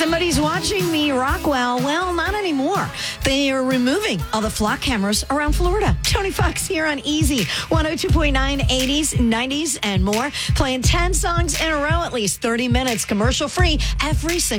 Somebody's watching me, Rockwell. Well, not anymore. They are removing all the flock cameras around Florida. Tony Fox here on Easy 102.9, 80s, 90s, and more. Playing 10 songs in a row, at least 30 minutes, commercial free every single